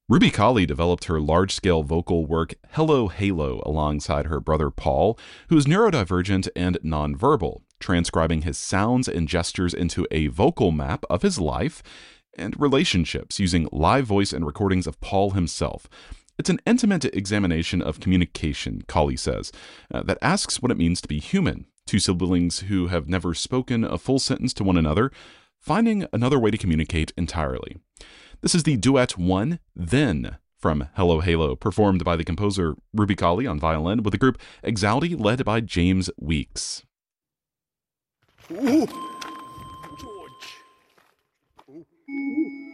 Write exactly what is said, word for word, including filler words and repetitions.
Ruby Colley developed her large-scale vocal work Hello Halo alongside her brother Paul, who is neurodivergent and nonverbal, transcribing his sounds and gestures into a vocal map of his life and relationships using live voice and recordings of Paul himself. It's an intimate examination of communication, Colley says, uh, that asks what it means to be human, two siblings who have never spoken a full sentence to one another, finding another way to communicate entirely. This is the duet one, Then, from Hello Halo, performed by the composer Ruby Colley on violin with the group Exaudi led by James Weeks. Ooh. George. Ooh.